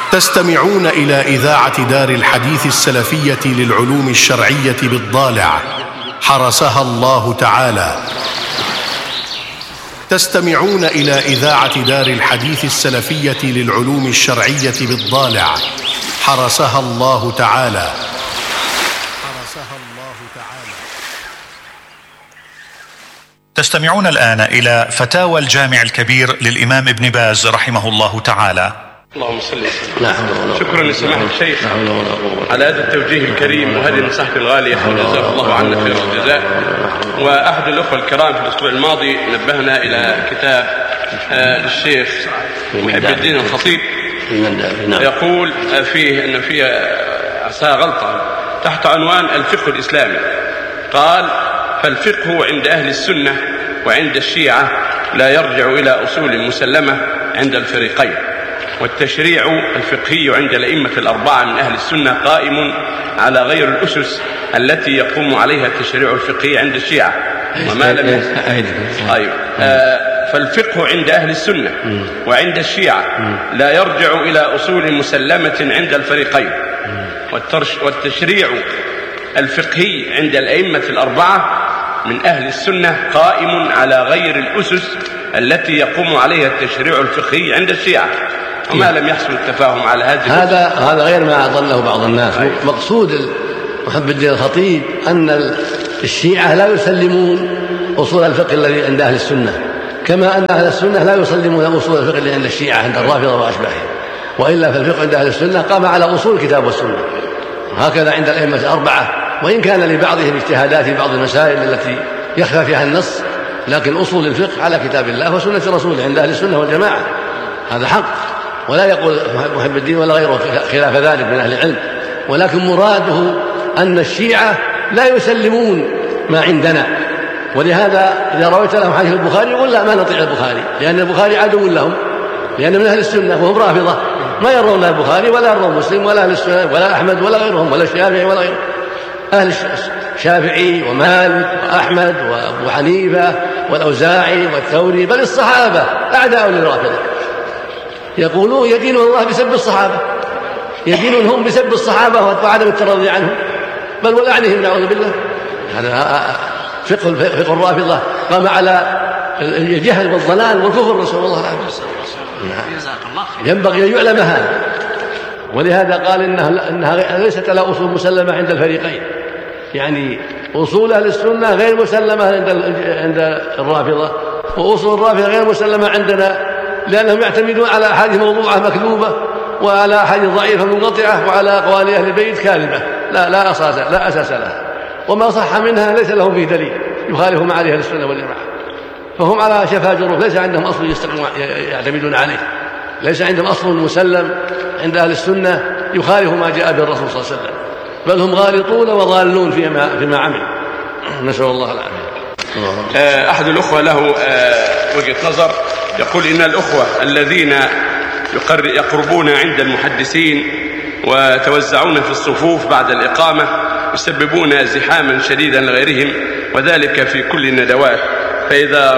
تستمعون إلى إذاعة دار الحديث السلفية للعلوم الشرعية بالضالع حرسها الله تعالى. تستمعون إلى إذاعة دار الحديث السلفية للعلوم الشرعية بالضالع حرسها الله تعالى. تستمعون الآن إلى فتاوى الجامع الكبير للإمام ابن باز رحمه الله تعالى. اللهم صل وسلم. شكرا لسماحة الشيخ على هذا التوجيه الكريم وهذه النصيحة الغالية، وجزاه الله عنا خير الجزاء. وأحد الأخوة الكرام في الأسبوع الماضي نبهنا إلى كتاب للشيخ محب الدين الخطيب، يقول فيه أن فيه غلطة تحت عنوان الفقه الإسلامي. قال: فالفقه عند أهل السنة وعند الشيعة لا يرجع إلى أصول مسلمة عند الفريقين، والتشريع الفقهي عند الأئمة الأربعة من أهل السنة قائم على غير الأسس التي يقوم عليها التشريع الفقهي عند الشيعة. وما لم فالفقه عند أهل السنة وعند الشيعة لا يرجع إلى أصول مسلمة عند الفريقين، والتشريع الفقهي عند الأئمة الأربعة من أهل السنة قائم على غير الأسس التي يقوم عليها التشريع الفقهي عند الشيعة. وما لم يحصل التفاهم على هذا غير ما ظنه بعض الناس. مقصود محب الدين الخطيب أن الشيعة لا يسلمون أصول الفقه الذي عند أهل السنة، كما أن أهل السنة لا يسلمون أصول الفقه الذي عند الشيعة عند الرافضة وأشباههم. وإلا فالفقه عند أهل السنة قام على أصول الكتاب والسنة، هكذا عند الأئمة الأربعة، وإن كان لبعضهم اجتهادات في بعض المسائل التي يخفى فيها النص، لكن أصول الفقه على كتاب الله وسنة رسوله عند أهل السنة والجماعة. هذا حق، ولا يقول محب الدين ولا غيره خلاف ذلك من أهل العلم، ولكن مراده أن الشيعة لا يسلمون ما عندنا. ولهذا إذا رويت لهم حديث البخاري يقول لا، ما نطيع البخاري، لأن البخاري عدو لهم، لأن من أهل السنة وهم رافضة ما يرون البخاري ولا يرون مسلم ولا أهل السنة ولا أحمد ولا غيرهم ولا الشافعي ولا غيرهم. أهل الشافعي ومالك وأحمد وأبو حنيفة والأوزاعي والثوري بل الصحابة أعداء للرافضة، يقولون يدين الله بسب الصحابة، يدينون هم بسب الصحابة وعدم الترضي عنهم بل ولعنهم نعوذ بالله. هذا فقه الرافضة قام على الجهل والضلال والكفر، نسأل الله العافية. ينبغي أن يعلم هذا، ولهذا قال إنها ليست على أصول مسلمة عند الفريقين، يعني أصول أهل السنة غير مسلمة عند الرافضة، وأصول الرافضة غير مسلمة عندنا، لأنهم يعتمدون على أحاديث موضوعة مكذوبة وعلى أحاديث ضعيفة منقطعة وعلى أقوال أهل البيت كاذبة لا أساس لها، وما صح منها ليس لهم فيه دليل يخالف ما عليه أهل السنة والجماعة. فهم على شفا جرف، ليس عندهم أصل يعتمدون عليه، ليس عندهم أصل مسلم عند أهل السنة يخالف ما جاء به الرسول صلى الله عليه وسلم، بل هم غالطون وضالون فيما عمل، نسأل الله العافية. أحد الأخوة له وجهة نظر، يقول إن الأخوة الذين يقربون عند المحدثين وتوزعون في الصفوف بعد الإقامة يسببون زحاما شديدا لغيرهم، وذلك في كل الندوات، فإذا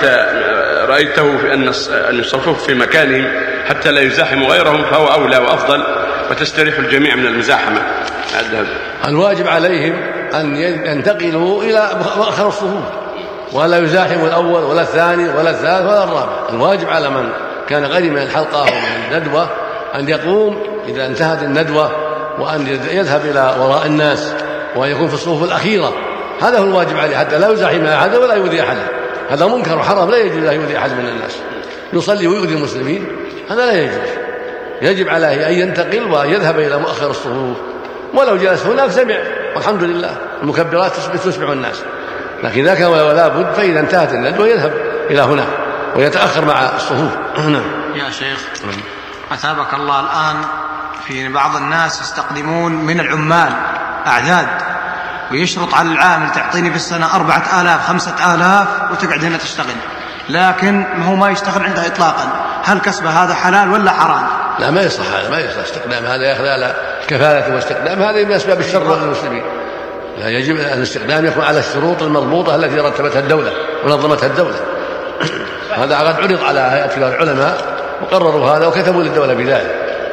رأيته في أن الصفوف في مكانهم حتى لا يزاحموا غيرهم فهو أولى وأفضل، وتستريح الجميع من المزاحمة. الواجب عليهم أن ينتقلوا إلى مؤخر الصفوف، ولا يزاحموا الأول ولا الثاني ولا الثالث ولا الرابع. الواجب على من كان قريب من الحلقة أو من الندوة أن يقوم إذا انتهت الندوة، وأن يذهب إلى وراء الناس وأن يكون في الصفوف الأخيرة. هذا هو الواجب عليه حتى لا يزاحم أحد ولا يؤذي أحدا. هذا منكر وحرام، لا يجوز أن يؤذي أحد من الناس، يصلي ويؤذي المسلمين، هذا لا يجوز. يجب عليه أن ينتقل ويذهب إلى مؤخر الصفوف، ولو جلس هناك سمع، والحمد لله المكبرات تسمع الناس. لكن إذا كان ولا بد فإذا انتهت الندوة يذهب إلى هنا ويتأخر مع الصفوف. يا شيخ أثابك الله، الآن في بعض الناس يستقدمون من العمال أعداد، ويشرط على العامل تعطيني في السنة 4000 5000 وتقعد هنا تشتغل، لكن هو ما يشتغل عنده إطلاقا. هل كسب هذا حلال ولا حرام؟ لا، ما يصح هذا، ما يصح استخدام هذا، يأخذ على كفالة واستخدام، هذه من أسباب الشر للمسلمين. لا، يجب أن الاستخدام يكون على الشروط المضبوطة التي رتبتها الدولة ونظمتها الدولة. هذا قد عرض على هيئة كبار العلماء وقرروا هذا وكتبوا للدولة بذلك،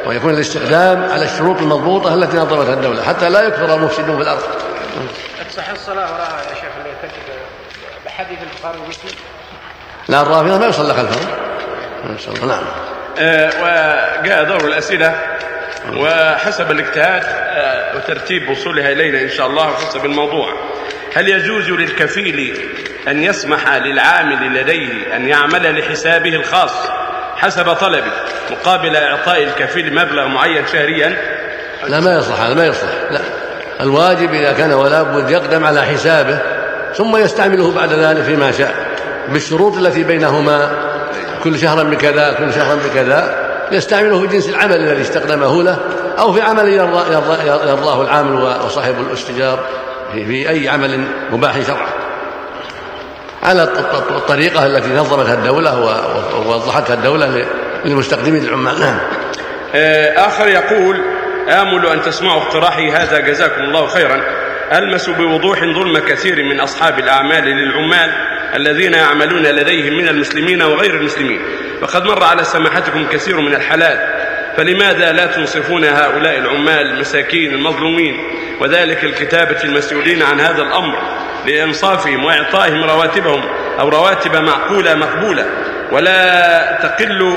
ويكون الاستخدام على الشروط المضبوطة التي نظمتها الدولة حتى لا يكثر المفسدون في الأرض. تصح الصلاة وراء يا شيخ اللي تجد بحديث البخاري ومسلم؟ لا، الرافضة ما يصلى خلفهم. نعم. وجاء دور الأسئلة وحسب الاجتهاد وترتيب وصولها إلينا إن شاء الله وحسب الموضوع. هل يجوز للكفيل أن يسمح للعامل لديه أن يعمل لحسابه الخاص حسب طلبه مقابل إعطاء الكفيل مبلغ معين شهريا؟ لا، ما يصلح هذا، ما يصلح. لا، الواجب إذا كان ولا بد يقدم على حسابه ثم يستعمله بعد ذلك فيما شاء بالشروط التي بينهما، كل شهر بكذا كل شهر بكذا، يستعمله في جنس العمل الذي استخدمه له أو في عمل يرضاه العامل وصاحب الاستجار في أي عمل مباح شرعا على الطريقة التي نظمتها الدولة ووضحتها الدولة للمستخدمين العمال. نعم. آخر يقول: آمل أن تسمعوا اقتراحي هذا جزاكم الله خيرا. ألمس بوضوح ظلم كثير من أصحاب الأعمال للعمال الذين يعملون لديهم من المسلمين وغير المسلمين، وقد مر على سماحتكم كثير من الحالات، فلماذا لا تنصفون هؤلاء العمال المساكين المظلومين وذلك الكتابة المسؤولين عن هذا الأمر لإنصافهم وإعطائهم رواتبهم أو رواتب معقولة مقبولة، ولا تقل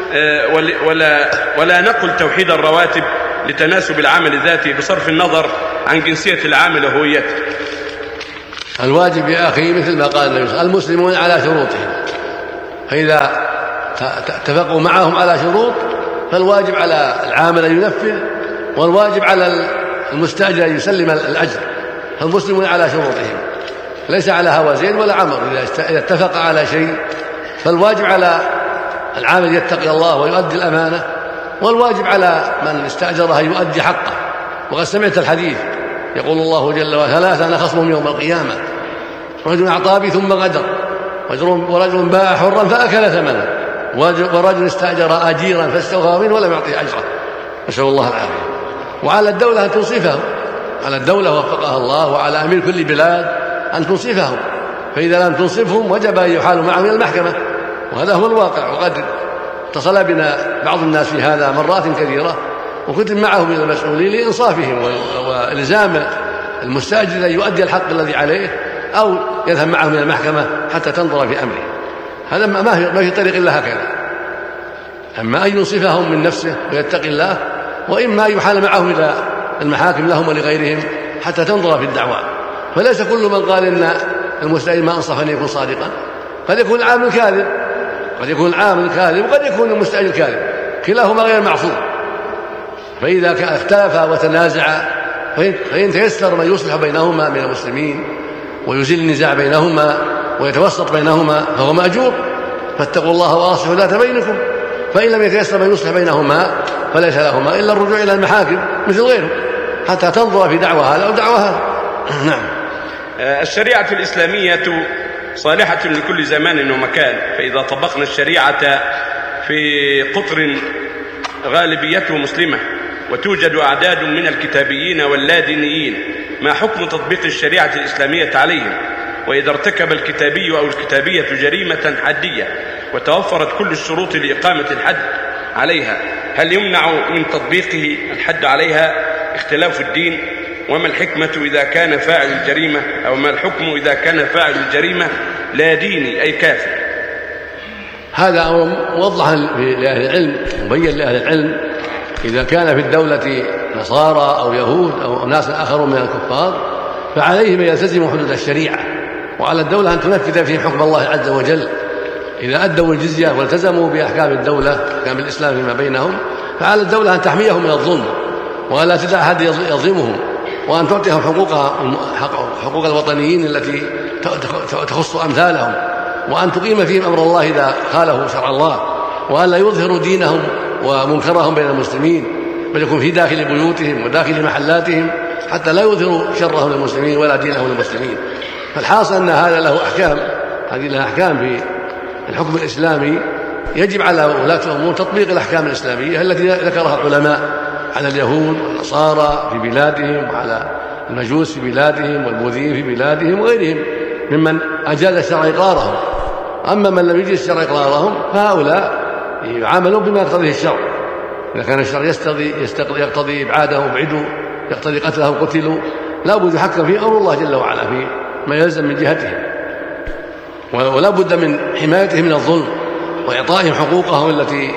ولا نقل توحيد الرواتب لتناسب العمل الذاتي بصرف النظر عن جنسية العامل وهويته؟ الواجب يا أخي مثل ما قال النبي: المسلمون على شروطهم، فإذا اتفقوا معهم على شروط فالواجب على العامل أن ينفذ، والواجب على المستأجر أن يسلم الأجر. فالمسلمون على شروطهم، ليس على هوى زيد ولا عمر. إذا اتفق على شيء فالواجب على العامل يتقي الله ويؤدي الأمانة، والواجب على من استأجره أن يؤدي حقه. وقد سمعت الحديث يقول الله جل وعلا: ثلاثة أنا خصمهم يوم القيامة: رجل أعطى بي ثم غدر، ورجل باع حرا فأكل ثمنه، ورجل استأجر أجيرا فاستوفى منه ولم يعطيه أجره. نسأل الله العافية. وعلى الدولة أن تنصفهم، على الدولة وفقها الله وعلى أمير كل بلاد أن تنصفهم، فإذا لم تنصفهم وجب أن يحالوا معهم إلى المحكمة، وهذا هو الواقع. وقد اتصل بنا بعض الناس في هذا مرات كثيرة، وكنت معهم إلى المسؤولين لإنصافهم وإلزام المستأجر أن يؤدي الحق الذي عليه أو يذهب معهم إلى المحكمة حتى تنظر في أمره. هذا ما في طريق إلا هكذا: أما أن ينصفهم من نفسه ويتقي الله، وإما يحال معهم إلى المحاكم لهم ولغيرهم حتى تنظر في الدعوى. فليس كل من قال إن المستأجر ما أنصف أن يكون صادقا، قد يكون العامل كاذب، قد يكون العامل كاذب، وقد يكون المستأجر كاذب، كلاهما غير معصوم. فإذا اختلفا وتنازعا فإن تيسر من يصلح بينهما من المسلمين ويزيل النزاع بينهما ويتوسط بينهما فهو مأجور، فاتقوا الله وأصلحوا ذات بينكم. فإن لم يتيسر من يصلح بينهما فليس لهما إلا الرجوع إلى المحاكم مثل غيره حتى تنظر في دعوى هذا أو دعوى هذا. نعم. الشريعة الإسلامية صالحة لكل زمان ومكان، فإذا طبقنا الشريعة في قطر غالبيته مسلمة وتوجد أعداد من الكتابيين واللادينيين، ما حكم تطبيق الشريعة الإسلامية عليهم؟ وإذا ارتكب الكتابي أو الكتابية جريمة حدية وتوفرت كل الشروط لإقامة الحد عليها، هل يمنع من تطبيقه الحد عليها اختلاف الدين؟ وما الحكمة إذا كان فاعل الجريمة، أو ما الحكم إذا كان فاعل الجريمة لا ديني أي كافر؟ هذا أمر موضح لأهل العلم، مبين لأهل العلم. إذا كان في الدولة نصارى أو يهود أو ناس آخرون من الكفار فعليهم أن يلتزموا حدود الشريعة، وعلى الدولة أن تنفذ فيهم حكم الله عز وجل. إذا أدوا الجزية والتزموا بأحكام الدولة، أحكام الإسلام فيما بينهم، فعلى الدولة أن تحميهم من الظلم ولا تدع أحد يظلمهم، وأن تعطيهم حقوق الوطنيين التي تخص أمثالهم، وأن تقيم فيهم أمر الله إذا خالفوا شرع الله، وأن لا يظهروا دينهم ومنكرهم بين المسلمين، بل يكون في داخل بيوتهم وداخل محلاتهم حتى لا يظهروا شرهم للمسلمين ولا دينهم للمسلمين. فالحاصل أن هذا له أحكام، هذه لها أحكام في الحكم الإسلامي، يجب على ولاة الأمور تطبيق الأحكام الإسلامية التي ذكرها العلماء على اليهود والنصارى في بلادهم، وعلى المجوس في بلادهم، والبوذيين في بلادهم، وغيرهم ممن أجاز الشرع إقرارهم. أما من لم يجز الشرع إقرارهم فهؤلاء يعاملون بما يقتضيه الشرع، إذا كان الشرع يقتضي إبعادهم ابعدوا، يقتضي قتلهم قتلوا، لا بد يحكم فيه أمر الله جل وعلا في ما يلزم من جهتهم، ولا بد من حمايتهم من الظلم وإعطائهم حقوقهم التي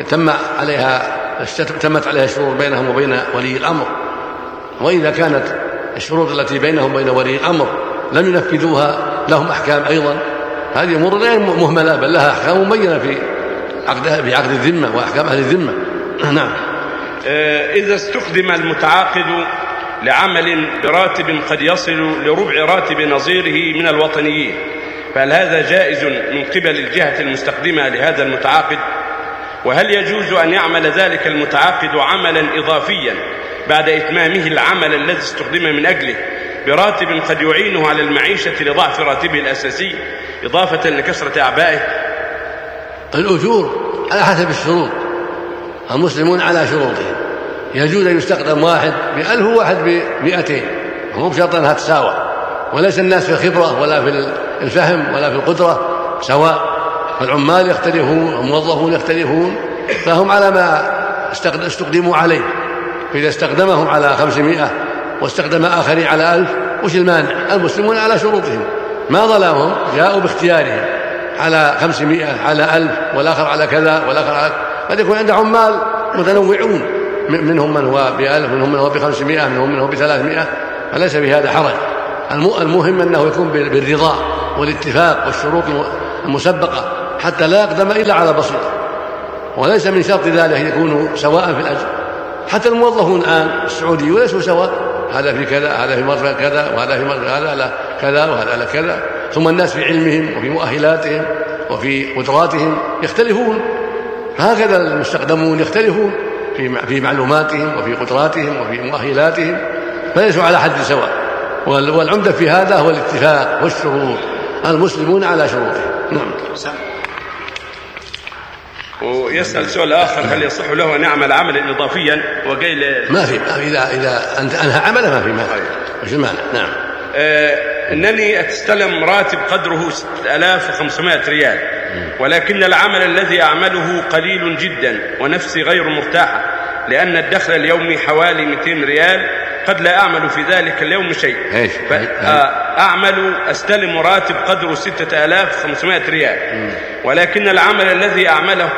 تمت عليها الشروط بينهم وبين ولي الأمر. وإذا كانت الشروط التي بينهم وبين ولي الأمر لم ينفذوها لهم أحكام أيضا، هذه أمور غير مهملة بل لها أحكام مبينة في عقد الذمة وأحكام أهل الذمة. نعم. إذا استخدم المتعاقد لعمل براتب قد يصل لربع راتب نظيره من الوطنيين، فهل هذا جائز من قبل الجهة المستخدمة لهذا المتعاقد؟ وهل يجوز أن يعمل ذلك المتعاقد عملا إضافيا بعد إتمامه العمل الذي استخدم من أجله براتب قد يعينه على المعيشة لضعف راتبه الأساسي إضافة لكثرة أعبائه؟ الأجور على حسب الشروط، المسلمون على شروطهم، يجوز أن يستخدم واحد ب1000 وواحد ب200، مو بشرط أنها تساوى، وليس الناس في الخبرة ولا في الفهم ولا في القدرة سواء، العمال يختلفون والموظفون يختلفون، فهم على ما استخدموا عليه. فإذا استخدمهم على 500 واستخدم آخرين على 1000 وش المانع؟ المسلمون على شروطهم، ما ظلمهم، جاءوا باختيارهم على 500 على 1000 والآخر على كذا والآخر على، قد يكون عند عمال متنوعون، منهم من هو ب1000 منهم من هو ب500 منهم من هو ب300، فليس بهذا حرج. المهم أنه يكون بالرضا والاتفاق والشروط المسبقة حتى لا يقدم إلا على بسيطة، وليس من شرط ذلك يكونوا سواء في الأجر. حتى الموظفون الآن السعوديون ليسوا سواء، هذا في كذا، هذا في مرة كذا، وهذا في مرة هذا لا كذا وهذا لا كذا، ثم الناس في علمهم وفي مؤهلاتهم وفي قدراتهم يختلفون، هكذا المستخدمون يختلفون في معلوماتهم وفي قدراتهم وفي مؤهلاتهم، فليسوا على حد سواء. والعمدة في هذا هو الاتفاق والشروط، المسلمون على شروطهم. نعم. ويسأل سؤال آخر: هل يصح له أن يعمل عملا إضافيا وقيل ما في إذا أنهى عمله ما في مش المانع. نعم. إنني أستلم راتب قدره 6500 ريال، ولكن العمل الذي أعمله قليل جدا ونفسي غير مرتاحة، لأن الدخل اليومي حوالي 200 ريال، قد لا أعمل في ذلك اليوم شيء، أستلم راتب قدره 6500 ريال، ولكن العمل الذي أعمله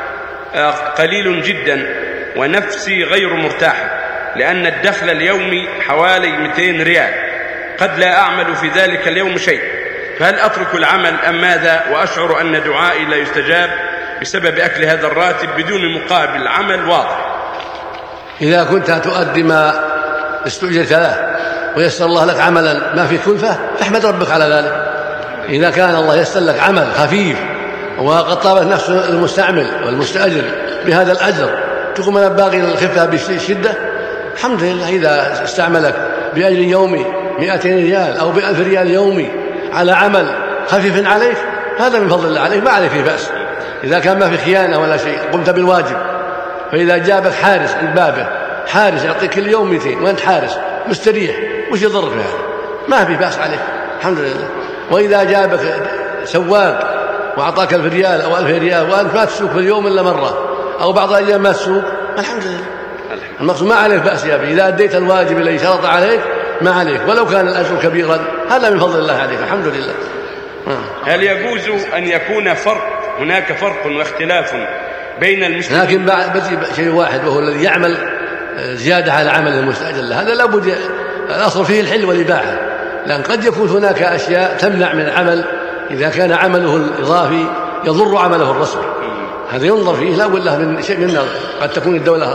قليل جدا ونفسي غير مرتاحة، لأن الدخل اليومي حوالي 200 ريال، قد لا أعمل في ذلك اليوم شيء، فهل أترك العمل أم ماذا؟ وأشعر أن دعائي لا يستجاب بسبب أكل هذا الراتب بدون مقابل عمل واضح. إذا كنت تؤدي ما استؤجرت له ويسر الله لك عملا ما في كلفة فاحمد ربك على ذلك. إذا كان الله يسر لك عمل خفيف وقد طابت نفس المستعمل والمستأجر بهذا الأجر، تقوم من باقي الخفة بالشدة، الحمد لله. إذا استعملك بأجر يومي 200 ريال أو ب1000 ريال يومي على عمل خفيف عليك، هذا من فضل الله عليك، ما عليك فيه بأس. إذا كان ما في خيانة ولا شيء قمت بالواجب، فإذا جابك حارس عند بابه، حارس يعطيك كل يوم 200 وأنت حارس مستريح، وش يضرك في هذا؟ ما في بأس عليك، الحمد لله. وإذا جابك سواق وأعطاك 1000 ريال أو 2000 ريال وأنت ما تسوق في اليوم إلا مرة أو بعض الأيام ما تسوق، الحمد لله. المقصود ما عليك بأس يا أبي، إذا أديت الواجب الذي شرط عليك ما عليك، ولو كان الأجر كبيرا، هذا من فضل الله عليك، الحمد لله. هل يجوز أن يكون هناك فرق واختلاف بين المسلمين؟ لكن بجي شيء واحد، وهو الذي يعمل زيادة على عمل المستأجر، هذا لابد الأصل فيه الحل والإباحة، لأن قد يكون هناك أشياء تمنع من العمل إذا كان عمله الإضافي يضر عمله الرسمي، هذا ينظر فيه، لا بد له من شيء من النظر. قد تكون الدولة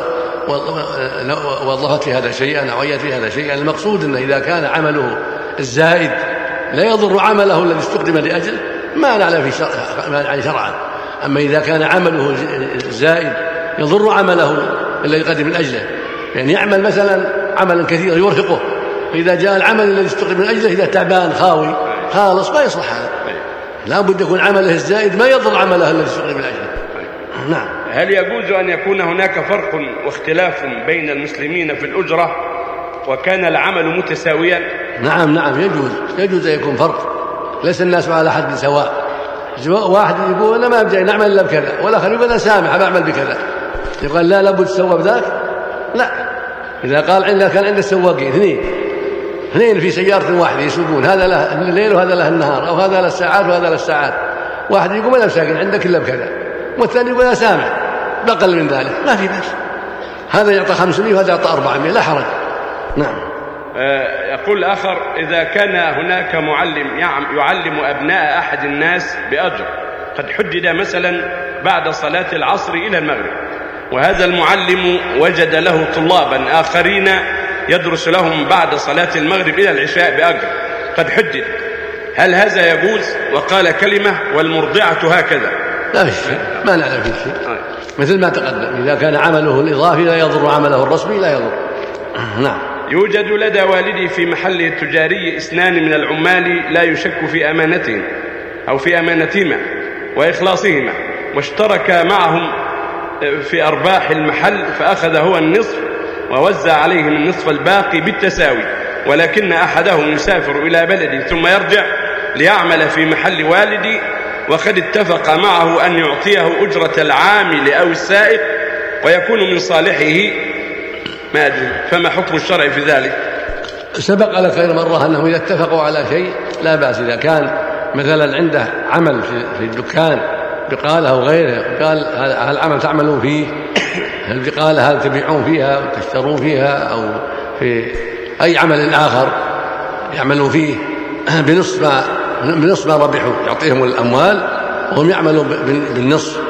وظفت في هذا شيئا أو عيت في هذا شيئا، المقصود أنه إذا كان عمله الزائد لا يضر عمله الذي استخدم لأجل ما نعلم في مانع شرعا. أما إذا كان عمله الزائد يضر عمله الذي قدم من أجله، يعني يعمل مثلا عملا كثيرا يرهقه، فإذا جاء العمل الذي استخدم من أجله إذا تعبان خاوي خالص ما يصلح هذا، لا بد يكون عمله الزائد ما يضر عمله الذي استخدم من أجله. نعم. هل يجوز أن يكون هناك فرق واختلاف بين المسلمين في الأجرة وكان العمل متساويا؟ نعم يجوز أن يكون فرق، ليس الناس على حد سواء. واحد يقول أنا ما أبدأ نعمل إلا بكذا، والآخر يقول أنا سامح بعمل بكذا، يقال لا لابد تسوى بذاك؟ لا. إذا قال كان عند السواقين اثنين في سيارة واحدة يسوقون، هذا له الليل وهذا له النهار، أو هذا له الساعات وهذا له الساعات، واحد يقول أنا مساكن عندك إلا بكذا، والثاني يقول أنا سامع بأقل من ذلك، ما في بأس. هذا يعطى 500 وهذا يعطى 400، لا حرج. نعم. يقول الآخر: إذا كان هناك معلم يعلم أبناء أحد الناس بأجر قد حدد مثلا بعد صلاة العصر إلى المغرب، وهذا المعلم وجد له طلابا آخرين يدرس لهم بعد صلاة المغرب إلى العشاء بأجر قد حدد، هل هذا يجوز؟ وقال كلمة: والمرضعة هكذا. لا في شيء، ما نعلم في شيء، مثل ما تقدم، إذا كان عمله الإضافي لا يضر عمله الرسمي لا يضر. نعم. يوجد لدى والدي في محل التجاري 2 من العمال لا يشك في أمانتهم أو في أمانتهما وإخلاصهما، واشترك معهم في أرباح المحل، فأخذ هو النصف ووزع عليهم النصف الباقي بالتساوي، ولكن أحدهم يسافر إلى بلدي ثم يرجع ليعمل في محل والدي، وقد اتفق معه أن يعطيه أجرة العامل أو السائق ويكون من صالحه، ما أدري، فما حكم الشرع في ذلك؟ سبق لك غير مرة أنهم إذا اتفقوا على شيء لا بأس. إذا كان مثلا عنده عمل في الدكان بقالة أو غيره، قال هل عمل تعملون فيه، هل بقالة هل تبيعون فيها وتشترون فيها، أو في أي عمل آخر يعملون فيه بنصف ما ربحوا، يعطيهم الأموال وهم يعملوا بالنصف